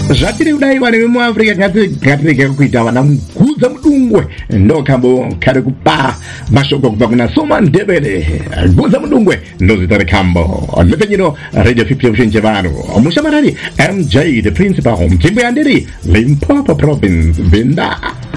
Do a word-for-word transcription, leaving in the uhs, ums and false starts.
Zvatiri kudai vanhu vemuafrica ngatirege kuita vana mugudza mudungwe ndokambo kari kupa mashoko kubva kuna Soma Ndebele gudza mudungwe ndozita rekambo lepenyino radio fifty option chevanhu mushamarari M J the principal mdzimbo yandiri Limpopo province Venda.